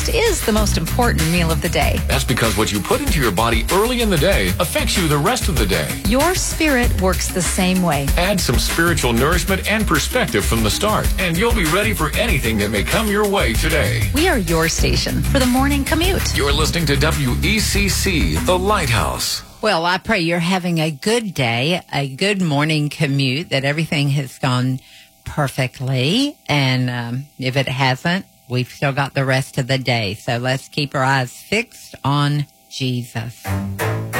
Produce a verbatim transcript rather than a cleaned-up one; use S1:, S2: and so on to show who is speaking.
S1: breakfast is the most important meal of the day.
S2: That's because what you put into your body early in the day affects you the rest of the day.
S1: Your spirit works the same way.
S2: Add some spiritual nourishment and perspective from the start, and you'll be ready for anything that may come your way today.
S1: We are your station for the morning commute.
S2: You're listening to W E C C, The Lighthouse.
S3: Well, I pray you're having a good day, a good morning commute, that everything has gone perfectly. And um, if it hasn't, we've still got the rest of the day. So let's keep our eyes fixed on Jesus.